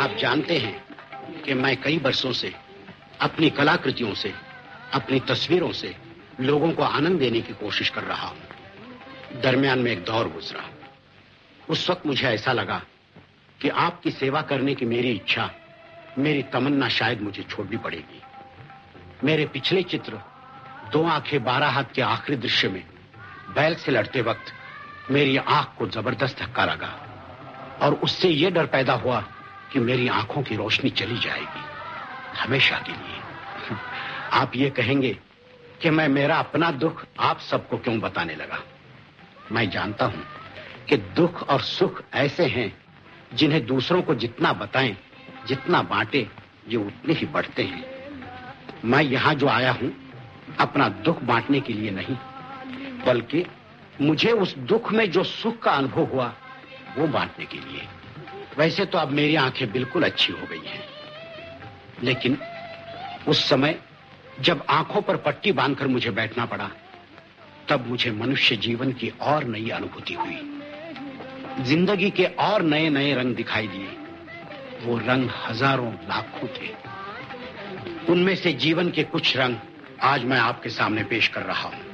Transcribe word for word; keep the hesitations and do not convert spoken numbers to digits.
आप जानते हैं कि मैं कई वर्षों से अपनी कलाकृतियों से, अपनी तस्वीरों से लोगों को आनंद देने की कोशिश कर रहा हूं। दरमियान में एक दौर गुजरा। उस वक्त मुझे ऐसा लगा कि आपकी सेवा करने की मेरी इच्छा, मेरी तमन्ना शायद मुझे छोड़नी पड़ेगी। मेरे पिछले चित्र दो आंखें बारह हाथ के आखिरी दृश्य में बैल से लड़ते वक्त मेरी आंख को जबरदस्त धक्का लगा और उससे यह डर पैदा हुआ कि मेरी आंखों की रोशनी चली जाएगी हमेशा के लिए। आप ये कहेंगे कि मैं मेरा अपना दुख आप सबको क्यों बताने लगा। मैं जानता हूं कि दुख और सुख ऐसे हैं जिन्हें दूसरों को जितना बताएं, जितना बांटे, ये उतने ही बढ़ते हैं। मैं यहां जो आया हूं अपना दुख बांटने के लिए नहीं, बल्कि मुझे उस दुख में जो सुख का अनुभव हुआ वो बांटने के लिए। वैसे तो अब मेरी आंखें बिल्कुल अच्छी हो गई हैं, लेकिन उस समय जब आंखों पर पट्टी बांधकर मुझे बैठना पड़ा, तब मुझे मनुष्य जीवन की और नई अनुभूति हुई। जिंदगी के और नए नए रंग दिखाई दिए। वो रंग हजारों लाखों थे। उनमें से जीवन के कुछ रंग आज मैं आपके सामने पेश कर रहा हूं।